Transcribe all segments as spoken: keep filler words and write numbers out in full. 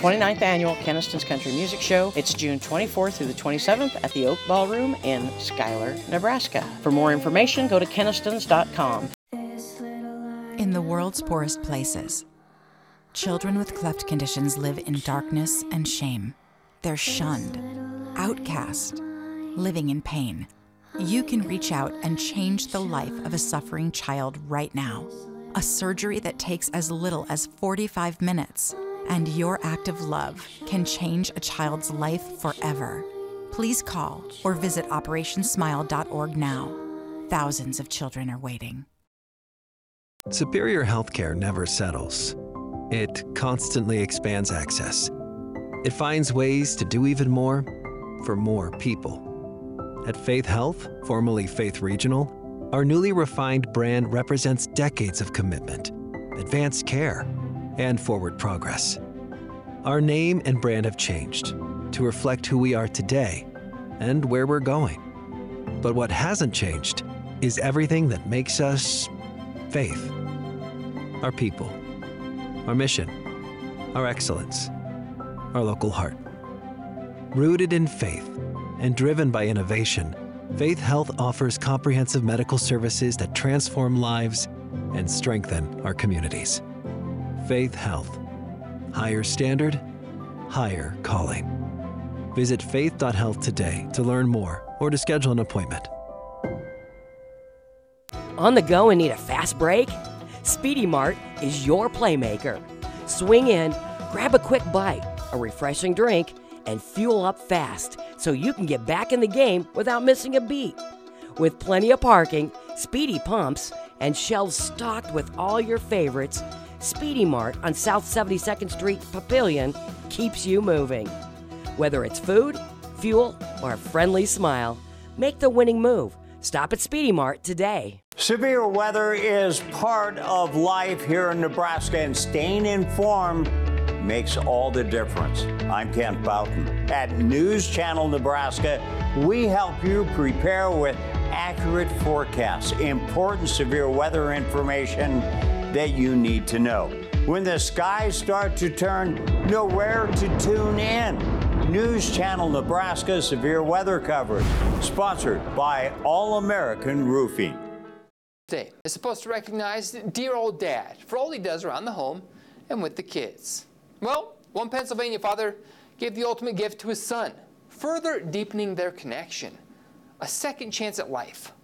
twenty-ninth Annual Keniston's Country Music Show. It's June twenty-fourth through the twenty-seventh at the Oak Ballroom in Schuyler, Nebraska. For more information, go to kenistons dot com. In the world's poorest places, children with cleft conditions live in darkness and shame. They're shunned, outcast, living in pain. You can reach out and change the life of a suffering child right now. A surgery that takes as little as forty-five minutes. And your act of love can change a child's life forever. Please call or visit operation smile dot org now. Thousands of children are waiting. Superior Healthcare never settles. It constantly expands access. It finds ways to do even more for more people. At Faith Health, formerly Faith Regional, our newly refined brand represents decades of commitment, advanced care, and forward progress. Our name and brand have changed to reflect who we are today and where we're going. But what hasn't changed is everything that makes us Faith. Our people, our mission, our excellence, our local heart. Rooted in faith and driven by innovation, Faith Health offers comprehensive medical services that transform lives and strengthen our communities. Faith Health. Higher standard, higher calling. Visit faith dot health today to learn more or to schedule an appointment. On the go and need a fast break? Speedy Mart is your playmaker. Swing in, grab a quick bite, a refreshing drink, and fuel up fast so you can get back in the game without missing a beat. With plenty of parking, speedy pumps, and shelves stocked with all your favorites, Speedy Mart on South seventy-second Street, Papillion keeps you moving. Whether it's food, fuel, or a friendly smile, make the winning move. Stop at Speedy Mart today. Severe weather is part of life here in Nebraska, and staying informed makes all the difference. I'm Kent Boughton. At News Channel Nebraska, we help you prepare with accurate forecasts, important severe weather information that you need to know. When the skies start to turn, know where to tune in. News Channel Nebraska severe weather coverage, sponsored by All American Roofing. Day is supposed to recognize dear old dad for all he does around the home and with the kids. Well, one Pennsylvania father gave the ultimate gift to his son, further deepening their connection. A second chance at life.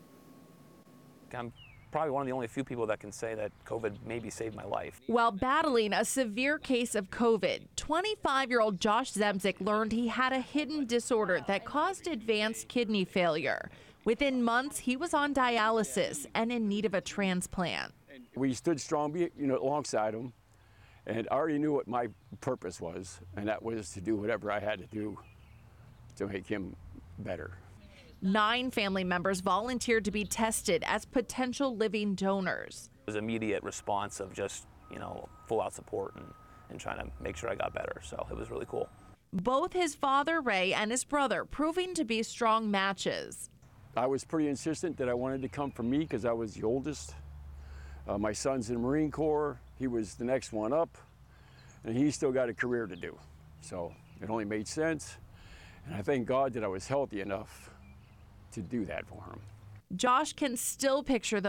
I'm probably one of the only few people that can say that COVID maybe saved my life. While battling a severe case of COVID, twenty-five-year-old Josh Zemzik learned he had a hidden disorder that caused advanced kidney failure. Within months, he was on dialysis and in need of a transplant. We stood strong, you know, alongside him, and I already knew what my purpose was, and that was to do whatever I had to do to make him better. Nine family members volunteered to be tested as potential living donors. It was immediate response of just, you know, full out support and, and trying to make sure I got better. So it was really cool. Both his father, Ray, and his brother proving to be strong matches. I was pretty insistent that I wanted to come from me because I was the oldest. Uh, my son's in the Marine Corps. He was the next one up, and he still got a career to do. So it only made sense. And I thank God that I was healthy enough to do that for him. Josh can still picture the